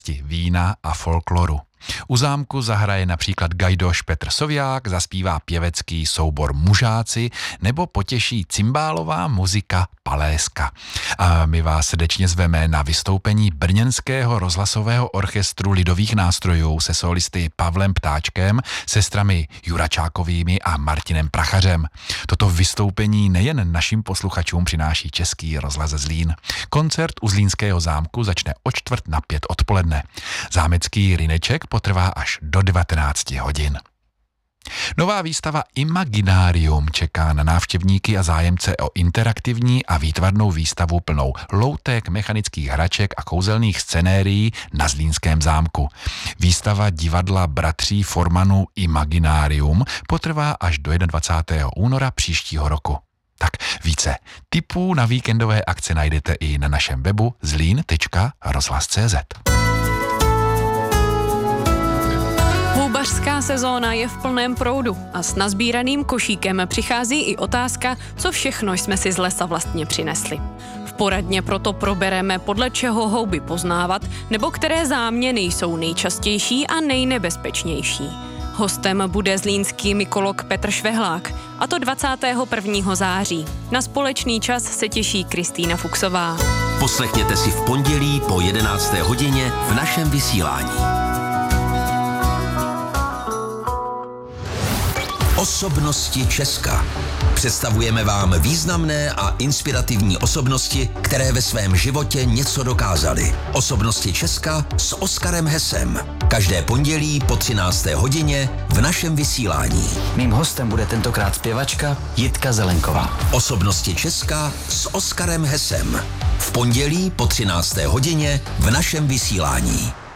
vína a folkloru. U zámku zahraje například gajdoš Petr Soviák, zaspívá pěvecký soubor Mužáci nebo potěší cymbálová muzika Paléska. A my vás srdečně zveme na vystoupení Brněnského rozhlasového orchestru lidových nástrojů se solisty Pavlem Ptáčkem, sestrami Juračákovými a Martinem Prachařem. Toto vystoupení nejen našim posluchačům přináší Český rozhlas Zlín. Koncert u Zlínského zámku začne o 4:45 odpoledne. Zámecký ryneček potrvá až do 19 hodin. Nová výstava Imaginarium čeká na návštěvníky a zájemce o interaktivní a výtvarnou výstavu plnou loutek, mechanických hraček a kouzelných scenérií na Zlínském zámku. Výstava divadla bratří Formanů Imaginarium potrvá až do 21. února příštího roku. Tak více tipů na víkendové akce najdete i na našem webu zlin.rozhlas.cz. Houbařská sezóna je v plném proudu a s nazbíraným košíkem přichází i otázka, co všechno jsme si z lesa vlastně přinesli. V poradně proto probereme, podle čeho houby poznávat, nebo které záměny jsou nejčastější a nejnebezpečnější. Hostem bude zlínský mykolog Petr Švehlák, a to 21. září. Na společný čas se těší Kristýna Fuchsová. Poslechněte si v pondělí po 11. hodině v našem vysílání. Osobnosti Česka. Představujeme vám významné a inspirativní osobnosti, které ve svém životě něco dokázaly. Osobnosti Česka s Oskarem Hesem. Každé pondělí po 13. hodině v našem vysílání. Mým hostem bude tentokrát zpěvačka Jitka Zelenková. Osobnosti Česka s Oskarem Hesem. V pondělí po 13. hodině v našem vysílání.